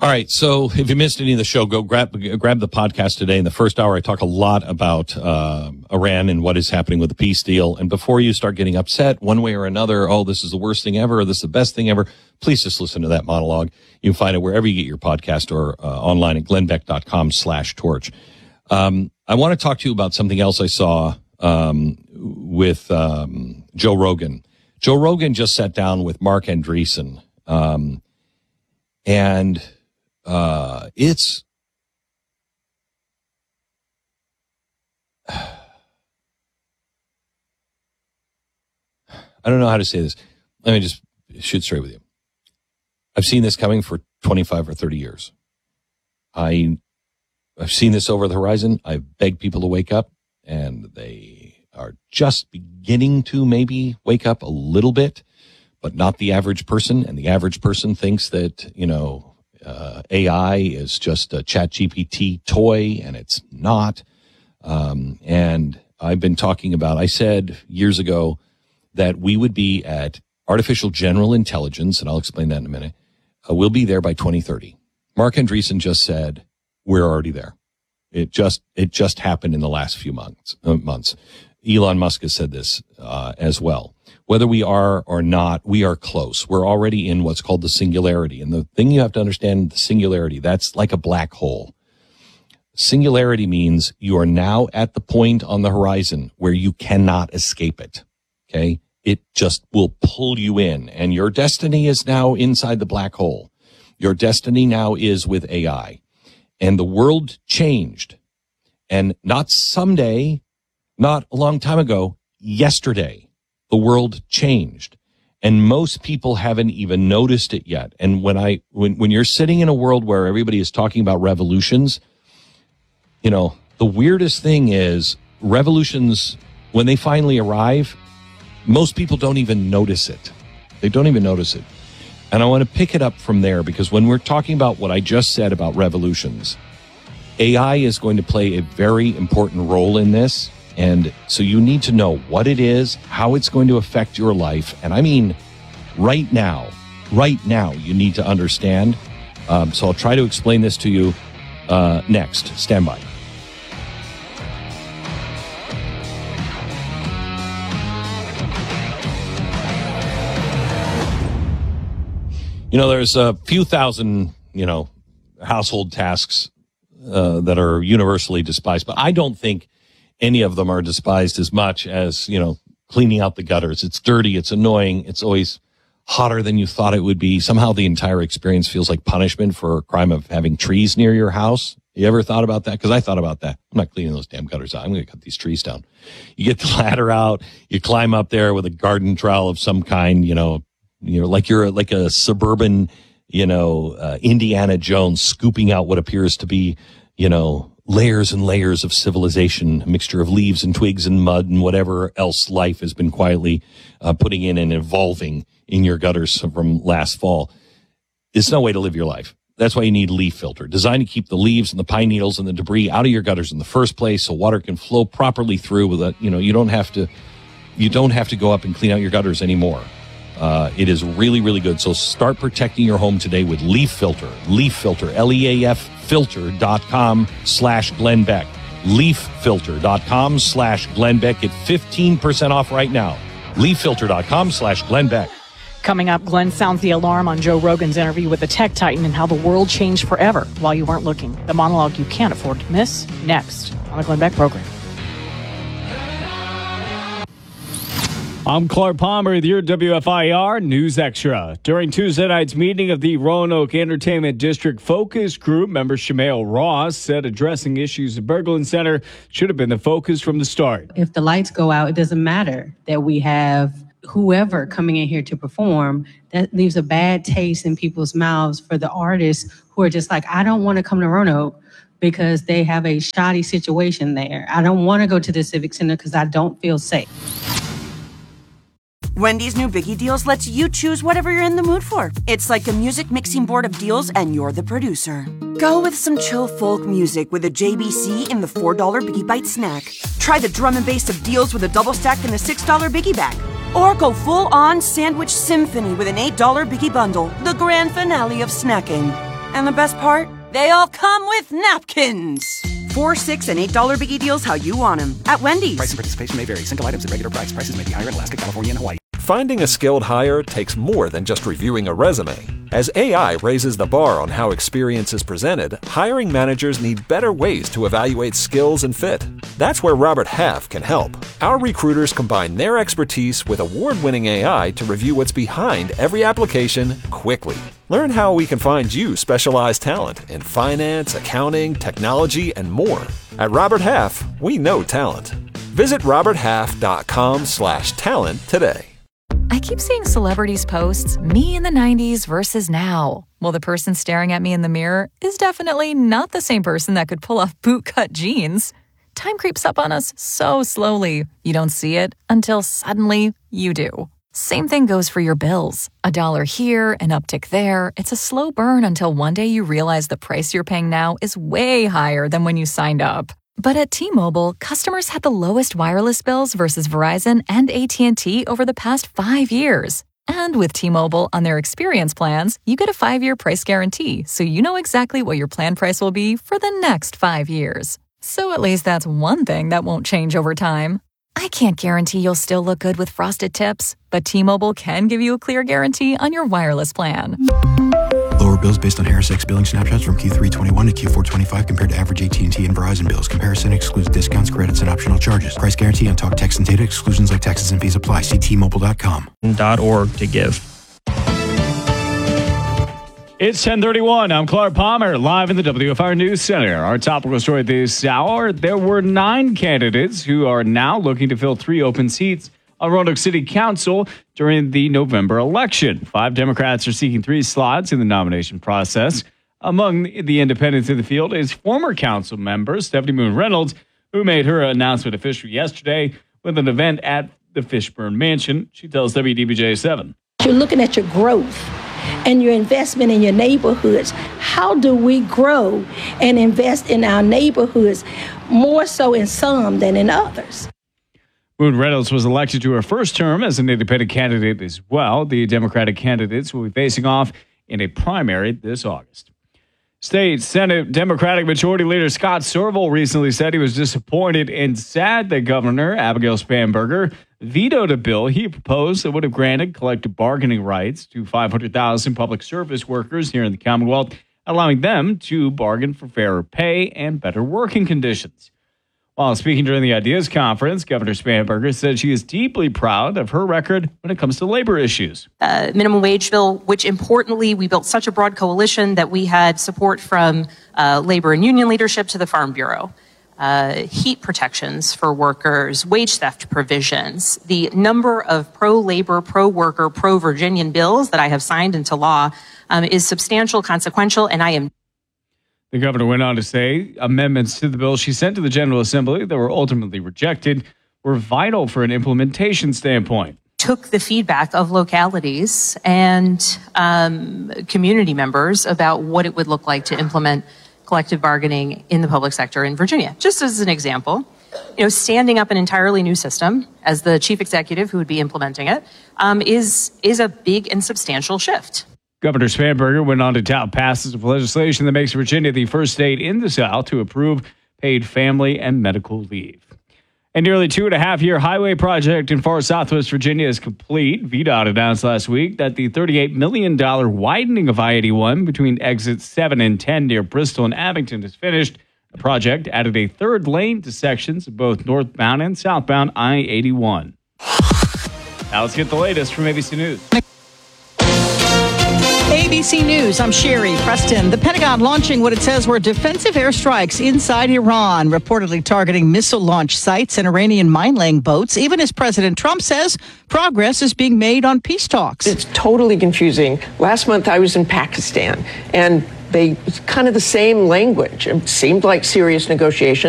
right. So if you missed any of the show, go grab the podcast today. In the first hour, I talk a lot about Iran and what is happening with the peace deal. And before you start getting upset one way or another, oh, this is the worst thing ever, or this is the best thing ever, please just listen to that monologue. You can find it wherever you get your podcast or online at glennbeck.com/torch. I want to talk to you about something else I saw with Joe Rogan. Joe Rogan just sat down with Mark Andreessen. And it's I don't know how to say this. Let me just shoot straight with you. I've seen this coming for 25 or 30 years. I've seen this over the horizon. I've begged people to wake up, and they are just beginning to maybe wake up a little bit, but not the average person. And the average person thinks that, AI is just a ChatGPT toy, and it's not. And I've been talking about, I said years ago that we would be at artificial general intelligence, and I'll explain that in a minute. We'll be there by 2030. Mark Andreessen just said, we're already there. It just happened in the last few months. Elon Musk has said this, as well. Whether we are or not, we are close. We're already in what's called the singularity. And the thing you have to understand, the singularity, that's like a black hole. Singularity means you are now at the point on the horizon where you cannot escape it. Okay? It just will pull you in, and your destiny is now inside the black hole. Your destiny now is with AI. And the world changed. And not someday, not a long time ago, yesterday, the world changed. And most people haven't even noticed it yet. And when you're sitting in a world where everybody is talking about revolutions, the weirdest thing is revolutions, when they finally arrive, most people don't even notice it. They don't even notice it. And I want to pick it up from there, because when we're talking about what I just said about revolutions, AI is going to play a very important role in this. And so you need to know what it is, how it's going to affect your life. And I mean, right now, you need to understand. So I'll try to explain this to you next. Stand by. There's a few thousand, household tasks that are universally despised, but I don't think any of them are despised as much as, cleaning out the gutters. It's dirty. It's annoying. It's always hotter than you thought it would be. Somehow the entire experience feels like punishment for a crime of having trees near your house. You ever thought about that? Because I thought about that. I'm not cleaning those damn gutters out. I'm going to cut these trees down. You get the ladder out. You climb up there with a garden trowel of some kind, like you're like a suburban, Indiana Jones scooping out what appears to be, layers and layers of civilization, a mixture of leaves and twigs and mud and whatever else life has been quietly putting in and evolving in your gutters from last fall. It's no way to live your life. That's why you need Leaf Filter, designed to keep the leaves and the pine needles and the debris out of your gutters in the first place, so water can flow properly through. With it, you don't have to go up and clean out your gutters anymore. It is really, really good. So start protecting your home today with Leaf Filter. Leaf Filter, LEAF filter.com/Glenn Beck. leaffilter.com/Glenn Beck. Get 15% off right now. leaffilter.com/Glenn Beck. Coming up, Glenn sounds the alarm on Joe Rogan's interview with the tech titan and how the world changed forever while you weren't looking. The monologue you can't afford to miss, next on the Glenn Beck program. I'm Clark Palmer with your WFIR News Extra. During Tuesday night's meeting of the Roanoke Entertainment District Focus Group, member Shamail Ross said addressing issues at Berglund Center should have been the focus from the start. If the lights go out, it doesn't matter that we have whoever coming in here to perform. That leaves a bad taste in people's mouths for the artists who are just like, I don't want to come to Roanoke because they have a shoddy situation there. I don't want to go to the Civic Center because I don't feel safe. Wendy's new Biggie Deals lets you choose whatever you're in the mood for. It's like a music mixing board of deals, and you're the producer. Go with some chill folk music with a JBC in the $4 Biggie Bite snack. Try the drum and bass of deals with a double stack in the $6 Biggie bag. Or go full-on sandwich symphony with an $8 Biggie bundle, the grand finale of snacking. And the best part? They all come with napkins. $4, $6, and $8 biggie deals how you want them at Wendy's. Price and participation may vary. Single items at regular price. Prices may be higher in Alaska, California, and Hawaii. Finding a skilled hire takes more than just reviewing a resume. As AI raises the bar on how experience is presented, hiring managers need better ways to evaluate skills and fit. That's where Robert Half can help. Our recruiters combine their expertise with award-winning AI to review what's behind every application quickly. Learn how we can find you specialized talent in finance, accounting, technology, and more. At Robert Half, we know talent. Visit roberthalf.com/talent today. I keep seeing celebrities posts, me in the 90s versus now. Well, the person staring at me in the mirror is definitely not the same person that could pull off bootcut jeans. Time creeps up on us so slowly. You don't see it until suddenly you do. Same thing goes for your bills. $1 here, an uptick there. It's a slow burn until one day you realize the price you're paying now is way higher than when you signed up. But at T-Mobile, customers had the lowest wireless bills versus Verizon and AT&T over the past 5 years. And with T-Mobile on their experience plans, you get a 5-year price guarantee, so you know exactly what your plan price will be for the next 5 years. So at least that's one thing that won't change over time. I can't guarantee you'll still look good with frosted tips, but T-Mobile can give you a clear guarantee on your wireless plan. Lower bills based on HarrisX billing snapshots from Q321 to Q425 compared to average AT&T and Verizon bills. Comparison excludes discounts, credits, and optional charges. Price guarantee on talk, text, and data. Exclusions like taxes and fees apply. See T-Mobile.com. .org to give. It's 10:31. I'm Clark Palmer, live in the WFR News Center. Our topical story this hour, there were 9 candidates who are now looking to fill 3 open seats on Roanoke City Council during the November election. 5 Democrats are seeking 3 slots in the nomination process. Among the independents in the field is former council member Stephanie Moon Reynolds, who made her announcement official yesterday with an event at the Fishburne Mansion. She tells WDBJ7. You're looking at your growth and your investment in your neighborhoods. How do we grow and invest in our neighborhoods more so in some than in others? Moon Reynolds was elected to her first term as an independent candidate as well. The Democratic candidates will be facing off in a primary this August. State Senate Democratic Majority Leader Scott Serval recently said he was disappointed and sad that Governor Abigail Spanberger vetoed a bill he proposed that would have granted collective bargaining rights to 500,000 public service workers here in the Commonwealth, allowing them to bargain for fairer pay and better working conditions. While speaking during the Ideas Conference, Governor Spanberger said she is deeply proud of her record when it comes to labor issues. Minimum wage bill, which importantly, we built such a broad coalition that we had support from labor and union leadership to the Farm Bureau. Heat protections for workers, wage theft provisions, the number of pro-labor, pro-worker, pro-Virginian bills that I have signed into law is substantial, consequential, and I am. The governor went on to say amendments to the bill she sent to the General Assembly that were ultimately rejected were vital for an implementation standpoint. Took the feedback of localities and community members about what it would look like to implement collective bargaining in the public sector in Virginia. Just as an example, standing up an entirely new system as the chief executive who would be implementing it is a big and substantial shift. Governor Spanberger went on to tout passage of legislation that makes Virginia the first state in the South to approve paid family and medical leave. A nearly 2.5-year highway project in far southwest Virginia is complete. VDOT announced last week that the $38 million widening of I-81 between exits 7 and 10 near Bristol and Abington is finished. The project added a third lane to sections of both northbound and southbound I-81. Now let's get the latest from ABC News. ABC News, I'm Sherry Preston. The Pentagon launching what it says were defensive airstrikes inside Iran, reportedly targeting missile launch sites and Iranian mine-laying boats, even as President Trump says progress is being made on peace talks. It's totally confusing. Last month I was in Pakistan, and it's kind of the same language. It seemed like serious negotiations.